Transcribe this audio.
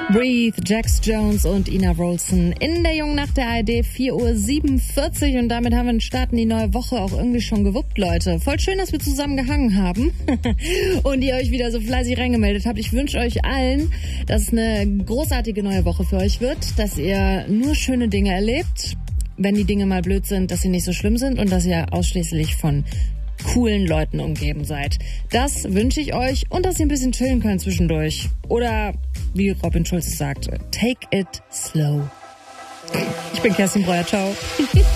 Breathe, Jax Jones und Ina Wroldsen in der Jungen Nacht der ARD, 4:47 Uhr und damit haben wir den Start in die neue Woche auch irgendwie schon gewuppt, Leute. Voll schön, dass wir zusammen gehangen haben und ihr euch wieder so fleißig reingemeldet habt. Ich wünsche euch allen, dass es eine großartige neue Woche für euch wird, dass ihr nur schöne Dinge erlebt, wenn die Dinge mal blöd sind, dass sie nicht so schlimm sind und dass ihr ausschließlich von coolen Leuten umgeben seid. Das wünsche ich euch und dass ihr ein bisschen chillen könnt zwischendurch. Oder, wie Robin Schulz sagt, take it slow. Ich bin Kerstin Breuer, ciao.